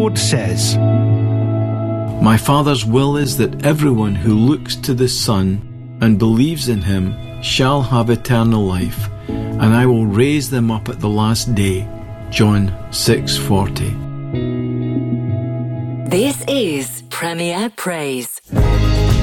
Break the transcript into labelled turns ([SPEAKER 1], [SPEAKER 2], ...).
[SPEAKER 1] Lord says,
[SPEAKER 2] My Father's will is that everyone who looks to the Son and believes in him shall have eternal life, and I will raise them up at the last day. John 6:40.
[SPEAKER 3] This is Premier Praise.